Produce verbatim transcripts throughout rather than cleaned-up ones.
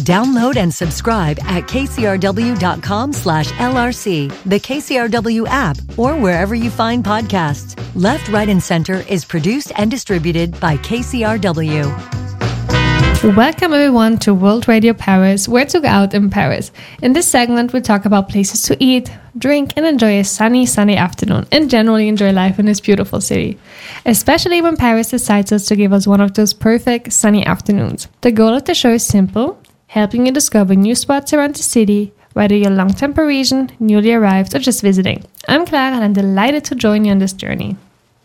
Download and subscribe at kcrw.com slash LRC, the K C R W app, or wherever you find podcasts. Left, Right, and Center is produced and distributed by K C R W. Welcome everyone to World Radio Paris, where to go out in Paris. In this segment, we talk about places to eat, drink, and enjoy a sunny, sunny afternoon, and generally enjoy life in this beautiful city. Especially when Paris decides us to give us one of those perfect sunny afternoons. The goal of the show is simple, helping you discover new spots around the city, whether you're long-time Parisian, newly arrived, or just visiting. I'm Clara and I'm delighted to join you on this journey.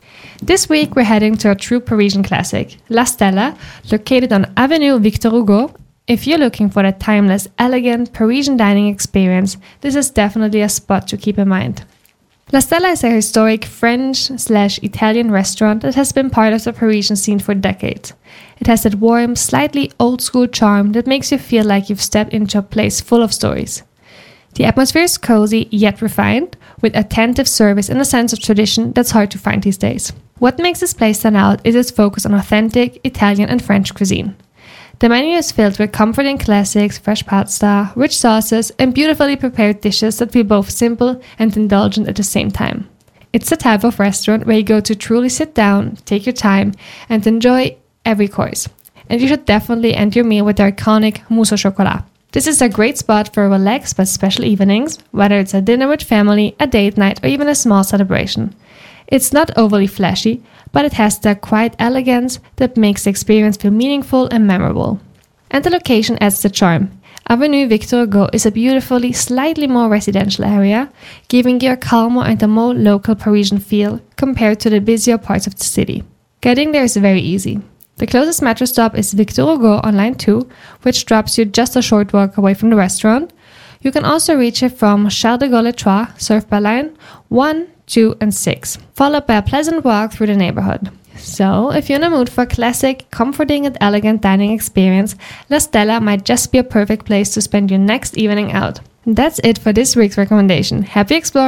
This week, we're heading to a true Parisian classic, La Stella, located on Avenue Victor Hugo. If you're looking for a timeless, elegant Parisian dining experience, this is definitely a spot to keep in mind. La Stella is a historic French-slash-Italian restaurant that has been part of the Parisian scene for decades. It has that warm, slightly old-school charm that makes you feel like you've stepped into a place full of stories. The atmosphere is cozy yet refined, with attentive service and a sense of tradition that's hard to find these days. What makes this place stand out is its focus on authentic Italian and French cuisine. The menu is filled with comforting classics, fresh pasta, rich sauces, and beautifully prepared dishes that feel both simple and indulgent at the same time. It's the type of restaurant where you go to truly sit down, take your time, and enjoy every course. And you should definitely end your meal with the iconic mousse au chocolat. This is a great spot for relaxed but special evenings, whether it's a dinner with family, a date night, or even a small celebration. It's not overly flashy, but it has that quiet elegance that makes the experience feel meaningful and memorable. And the location adds the charm. Avenue Victor Hugo is a beautifully, slightly more residential area, giving you a calmer and a more local Parisian feel compared to the busier parts of the city. Getting there is very easy. The closest metro stop is Victor Hugo on line two, which drops you just a short walk away from the restaurant. You can also reach it from Charles de Gaulle served by line one, two, and six, followed by a pleasant walk through the neighborhood. So, if you're in a mood for a classic, comforting, and elegant dining experience, La Stella might just be a perfect place to spend your next evening out. That's it for this week's recommendation. Happy exploring!